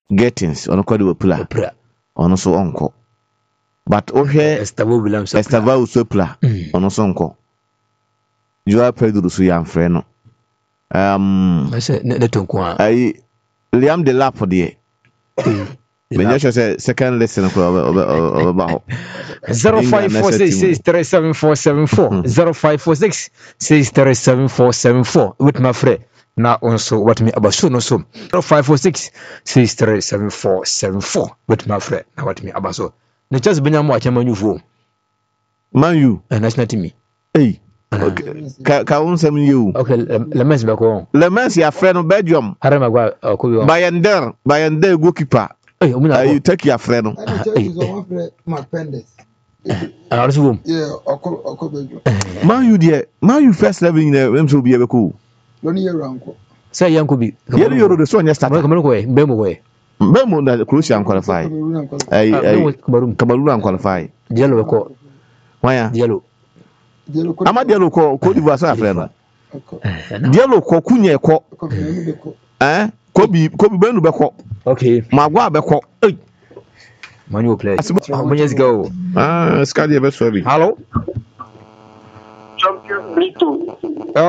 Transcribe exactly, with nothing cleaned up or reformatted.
Gettins on kwade wopula ono so onko but ohwe Estavo Williams Estava usopla ono so onko Joao Pedro so yan frɛ no um I said ne tonko ai Liam de Lap de Menyo say second lesson ko oba ho zero five four six six three seven four seven four zero five four six six three seven four seven four with my friend now also what me about so no so zero five four six six three seven four seven four with my friend now what me about so the just benya mo achema nyufo man you and national team hey okay ka ka won sem you okay le mens be ko le mens ya friend Belgium hare magwa ko bi Bayender Bayender goalkeeper hey o mina you take your friend ah also yeah oko oko Belgium man you there man you first level in them so be e ko loni year ranko say yanko bi yero yero de so nya start kamar ko e mbemo ko e mbemo na Croatia qualify ai ai Cameroon Cameroon qualify diallo ko waya diallo ama diallo ko ko diva sa friend diallo ko kunye ko eh ko bi ko bi benu be ko okay magwa be ko man you play let's go ah skadi be sorry hello champion Lito